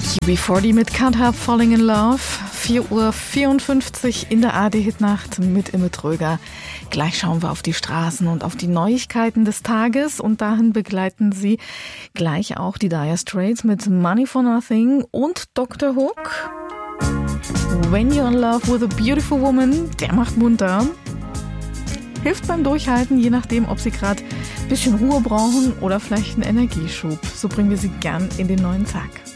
UB40 mit Can't Help Falling in Love. 4:54 Uhr in der ARD-Hitnacht mit Imme Tröger. Gleich schauen wir auf die Straßen und auf die Neuigkeiten des Tages und dahin begleiten Sie gleich auch die Dire Straits mit Money for Nothing und Dr. Hook. When You're in Love with a Beautiful Woman, der macht munter. Hilft beim Durchhalten, je nachdem, ob Sie gerade ein bisschen Ruhe brauchen oder vielleicht einen Energieschub. So bringen wir Sie gern in den neuen Tag.